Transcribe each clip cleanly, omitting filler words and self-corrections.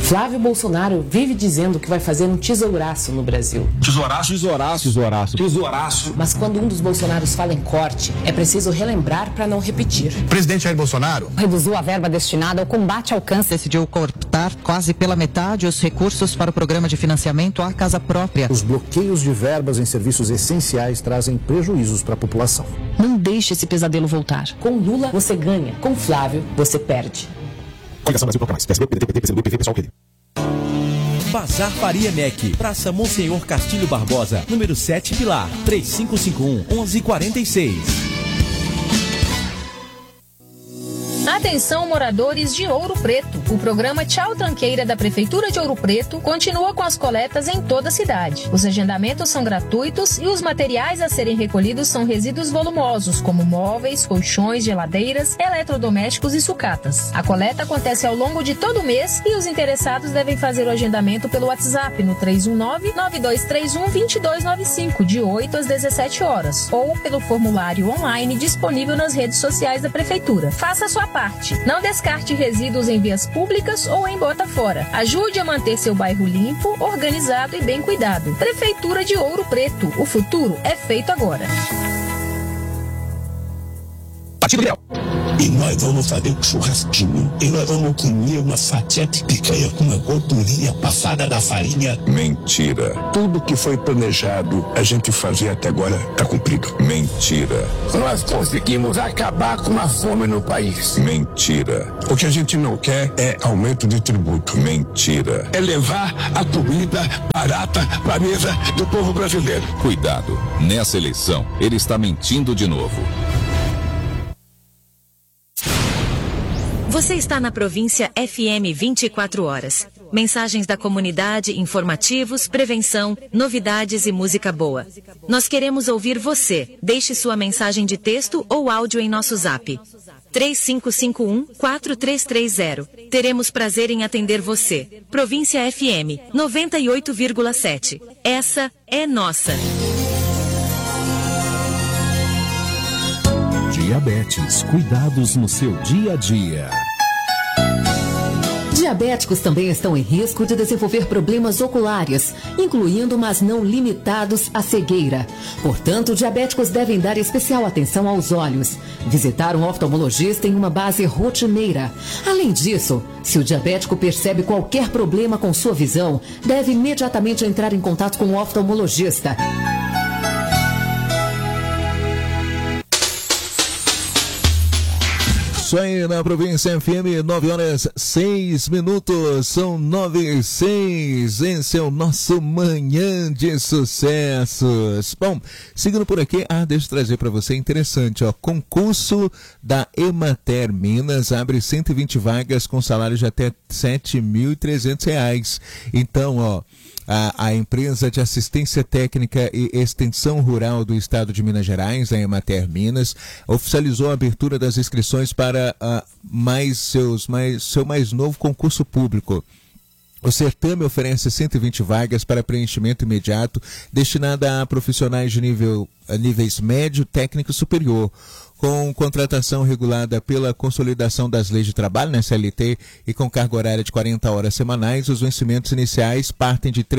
Flávio Bolsonaro vive dizendo que vai fazer um tesouraço no Brasil. Tesouraço? Tesouraço. Mas quando um dos Bolsonaros fala em corte, é preciso relembrar para não repetir. O presidente Jair Bolsonaro reduziu a verba destinada ao combate ao câncer. Decidiu cortar quase pela metade os recursos para o programa de financiamento à casa própria. Os bloqueios de verbas em serviços essenciais trazem prejuízos para a população. Não deixe esse pesadelo voltar. Com Lula, você ganha. Com Flávio, você perde. Bazar Faria Mec, Praça Monsenhor Castilho Barbosa, número 7 Pilar, 3551-1146. Atenção, moradores de Ouro Preto. O programa Tchau Tranqueira da Prefeitura de Ouro Preto continua com as coletas em toda a cidade. Os agendamentos são gratuitos e os materiais a serem recolhidos são resíduos volumosos, como móveis, colchões, geladeiras, eletrodomésticos e sucatas. A coleta acontece ao longo de todo o mês e os interessados devem fazer o agendamento pelo WhatsApp no 319-9231-2295, de 8 às 17 horas, ou pelo formulário online disponível nas redes sociais da Prefeitura. Faça a sua parte. Não descarte resíduos em vias públicas ou em bota fora. Ajude a manter seu bairro limpo, organizado e bem cuidado. Prefeitura de Ouro Preto. O futuro é feito agora. E nós vamos fazer um churrasquinho. E nós vamos comer uma fatia de picanha com uma gordurinha passada da farinha. Mentira. Tudo que foi planejado a gente fazer até agora está cumprido. Mentira. Nós conseguimos acabar com a fome no país. Mentira. O que a gente não quer é aumento de tributo. Mentira. É levar a comida barata para a mesa do povo brasileiro. Cuidado. Nessa eleição, ele está mentindo de novo. Você está na Província FM 24 horas. Mensagens da comunidade, informativos, prevenção, novidades e música boa. Nós queremos ouvir você. Deixe sua mensagem de texto ou áudio em nosso zap. 3551-4330. Teremos prazer em atender você. Província FM 98,7. Essa é nossa. Diabetes, cuidados no seu dia a dia. Diabéticos também estão em risco de desenvolver problemas oculares, incluindo, mas não limitados, à cegueira. Portanto, diabéticos devem dar especial atenção aos olhos. Visitar um oftalmologista em uma base rotineira. Além disso, se o diabético percebe qualquer problema com sua visão, deve imediatamente entrar em contato com o oftalmologista. Isso aí na Província FM, 9h06, são 9h06, esse é o nosso Manhã de Sucessos. Bom, seguindo por aqui, deixa eu trazer para você, interessante, concurso da Emater Minas abre 120 vagas com salário de até R$ 7.300. Então, a empresa de assistência técnica e extensão rural do estado de Minas Gerais, a Emater Minas, oficializou a abertura das inscrições para seu mais novo concurso público. O certame oferece 120 vagas para preenchimento imediato, destinada a profissionais de níveis médio, técnico e superior, com contratação regulada pela consolidação das leis de trabalho, na CLT, e com carga horária de 40 horas semanais. Os vencimentos iniciais partem de R$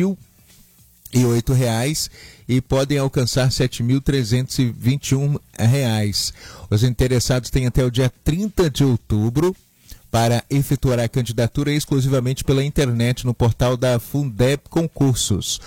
3.008 e podem alcançar R$ 7.321. Os interessados têm até o dia 30 de outubro para efetuar a candidatura exclusivamente pela internet no portal da Fundeb Concursos.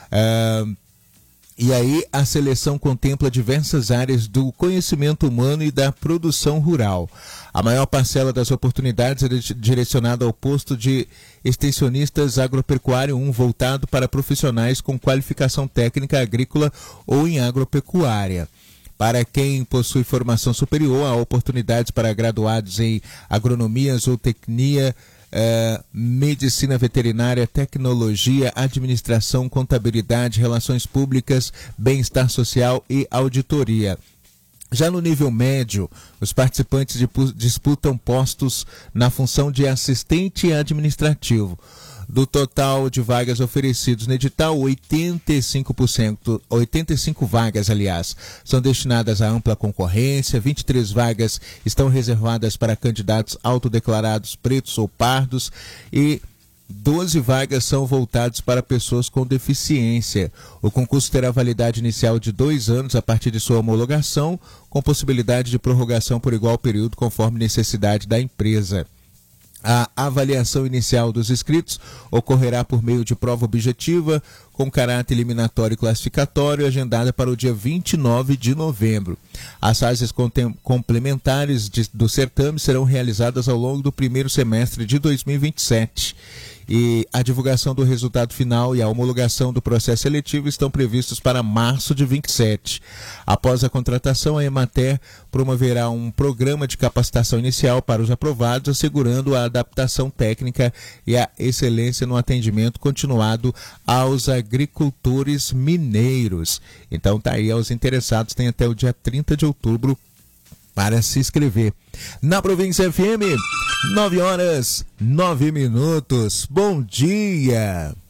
E aí a seleção contempla diversas áreas do conhecimento humano e da produção rural. A maior parcela das oportunidades é direcionada ao posto de extensionistas agropecuário 1, voltado para profissionais com qualificação técnica agrícola ou em agropecuária. Para quem possui formação superior, há oportunidades para graduados em agronomia, zootecnia, medicina veterinária, tecnologia, administração, contabilidade, relações públicas, bem-estar social e auditoria. Já no nível médio, os participantes disputam postos na função de assistente administrativo. Do total de vagas oferecidos no edital, 85 vagas, são destinadas à ampla concorrência, 23 vagas estão reservadas para candidatos autodeclarados pretos ou pardos e 12 vagas são voltadas para pessoas com deficiência. O concurso terá validade inicial de 2 anos a partir de sua homologação, com possibilidade de prorrogação por igual período conforme necessidade da empresa. A avaliação inicial dos inscritos ocorrerá por meio de prova objetiva, com caráter eliminatório e classificatório, agendada para o dia 29 de novembro. As fases complementares do certame serão realizadas ao longo do primeiro semestre de 2027. E a divulgação do resultado final e a homologação do processo seletivo estão previstos para março de 27. Após a contratação, a Emater promoverá um programa de capacitação inicial para os aprovados, assegurando a adaptação técnica e a excelência no atendimento continuado aos agricultores mineiros. Então tá aí, aos interessados, tem até o dia 30 de outubro para se inscrever. Na Província FM, 9 horas, 9 minutos. Bom dia!